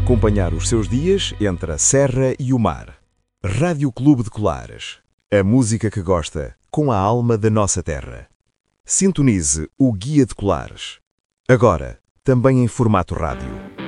acompanhar os seus dias entre a serra e o mar. Rádio Clube de Colares. A música que gosta, com a alma da nossa terra. Sintonize o Guia de Colares. Agora, também em formato rádio.